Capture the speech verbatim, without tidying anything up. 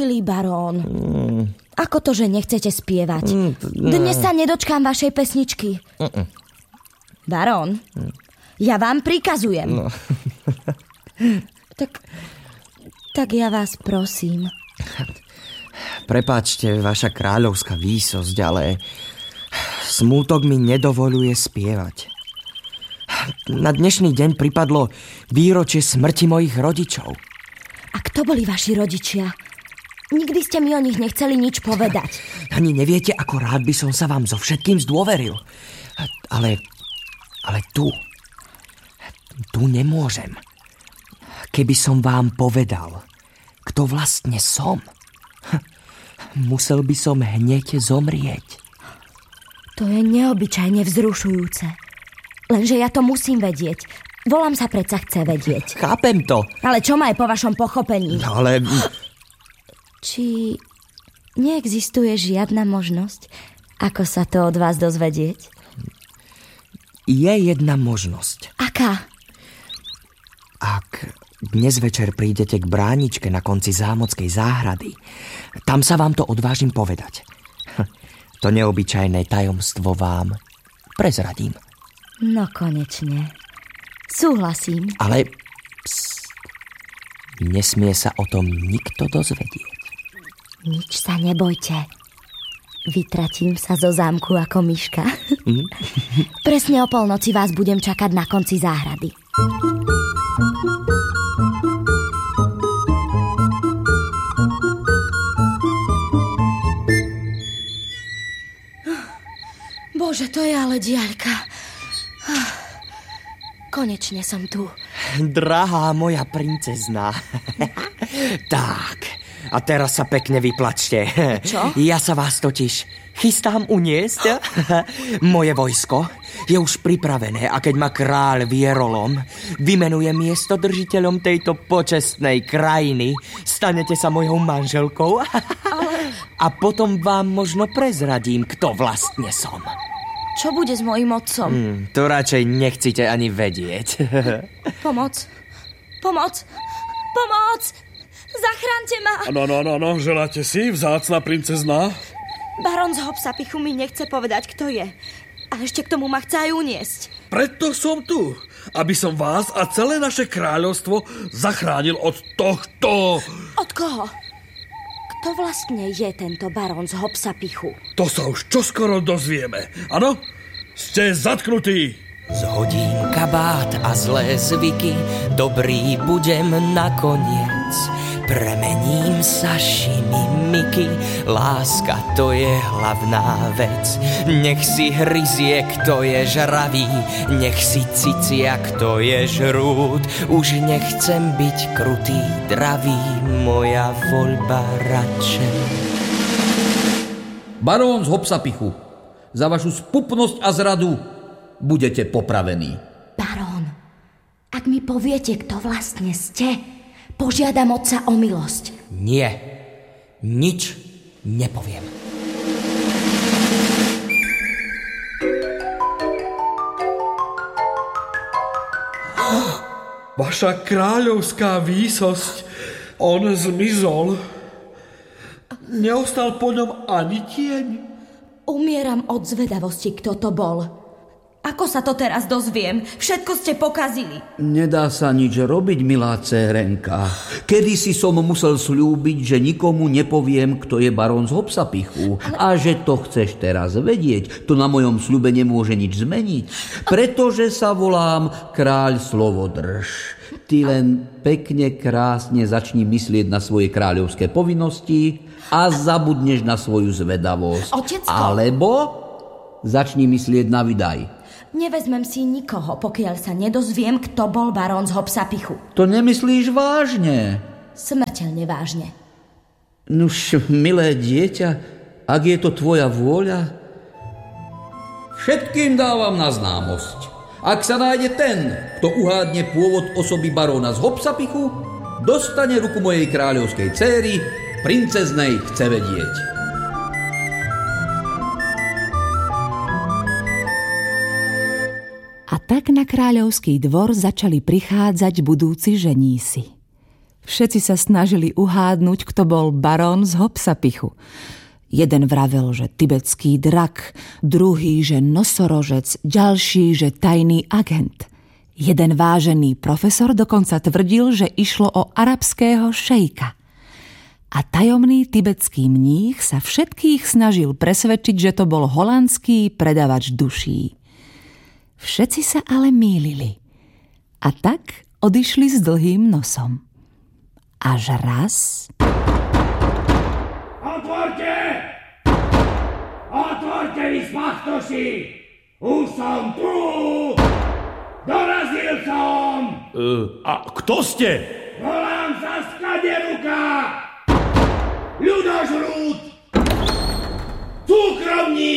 milý barón. Mm. Ako to, že nechcete spievať? Mm, no. Dnes sa nedočkám vašej pesničky. Mm-mm. Barón, mm. ja vám prikazujem. No. tak, tak ja vás prosím. Prepáčte, vaša kráľovská výsosť, ale smútok mi nedovoľuje spievať. Na dnešný deň pripadlo výročie smrti mojich rodičov. A kto boli vaši rodičia? Nikdy ste mi o nich nechceli nič povedať. Ani neviete, ako rád by som sa vám so všetkým zdôveril. Ale, ale tu, tu nemôžem. Keby som vám povedal, kto vlastne som, musel by som hneď zomrieť. To je neobyčajne vzrušujúce. Lenže ja to musím vedieť. Volám sa predsa chce vedieť. Chápem to. Ale čo má je po vašom pochopení? Ale... Či neexistuje žiadna možnosť, ako sa to od vás dozvedieť? Je jedna možnosť. Aká? Ak dnes večer prídete k bráničke na konci zámockej záhrady, tam sa vám to odvážim povedať. To neobyčajné tajomstvo vám prezradím. No konečne. Súhlasím. Ale pst, nesmie sa o tom nikto dozvedieť. Nič sa nebojte. Vytratím sa zo zámku ako myška. Mm. Presne o polnoci vás budem čakať na konci záhrady. Bože, to je ale diaľka. Konečne som tu. Drahá moja princezná. Tak... A teraz sa pekne vyplačte. Čo? Ja sa vás totiž chystám uniesť. Moje vojsko je už pripravené a keď ma kráľ Vierolom vymenuje miestodržiteľom tejto počestnej krajiny, stanete sa mojou manželkou. Ale... A potom vám možno prezradím, kto vlastne som. Čo bude s mojím otcom? Hmm, to radšej nechcete ani vedieť. Pomoc. Pomoc. Pomoc. Zachránte ma! No, no, no, no, želáte si, vzácna princezná? Barón z Hopsapichu mi nechce povedať, kto je. A ešte k tomu ma chce aj uniesť. Preto som tu, aby som vás a celé naše kráľovstvo zachránil od tohto... Od koho? Kto vlastne je tento barón z Hopsapichu? To sa už čoskoro dozvieme. Áno? Ste zatknutí. Zhodím kabát a zlé zvyky, dobrý budem nakoniec. Premením sa šimimiky, láska to je hlavná vec. Nech si hryzie, kto je žravý, nech si cicia, kto je žrút. Už nechcem byť krutý, dravý, moja voľba radšej. Barón z Hopsapichu, za vašu spupnosť a zradu budete popravení. Barón, ak mi poviete, kto vlastne ste, požiadam otca o milosť. Nie, nič nepoviem. Vaša kráľovská výsosť, on zmizol. Neostal po ňom ani tieň. Umieram od zvedavosti, kto to bol. Ako sa to teraz dozviem? Všetko ste pokazili. Nedá sa nič robiť, milá dcérenka. Kedysi som musel sľúbiť, že nikomu nepoviem, kto je barón z Hopsapichu. Ale... A že to chceš teraz vedieť, to na mojom sľube nemôže nič zmeniť. Pretože sa volám kráľ Slovodrž. Ty len pekne, krásne začni myslieť na svoje kráľovské povinnosti a zabudneš na svoju zvedavosť. Otecko. Alebo začni myslieť na vydaj. Nevezmem si nikoho, pokiaľ sa nedozviem, kto bol barón z Hopsapichu. To nemyslíš vážne? Smrteľne vážne. Nuž, milé dieťa, ak je to tvoja vôľa, všetkým dávam na známosť. Ak sa nájde ten, kto uhádne pôvod osoby baróna z Hopsapichu, dostane ruku mojej kráľovskej céry, princeznej chce vedieť. A tak na kráľovský dvor začali prichádzať budúci ženísi. Všetci sa snažili uhádnuť, kto bol barón z Hopsapichu. Jeden vravel, že tibetský drak, druhý, že nosorožec, ďalší, že tajný agent. Jeden vážený profesor dokonca tvrdil, že išlo o arabského šejka. A tajomný tibetský mních sa všetkých snažil presvedčiť, že to bol holandský predavač duší. Všetci sa ale mýlili. A tak odišli s dlhým nosom. Až raz... Otvorte! Otvorte vy spachtoši! Už som tu! Dorazil som! Uh, a kto ste? Volám sa Skaderuka! Ľudožrút! Cukrovník!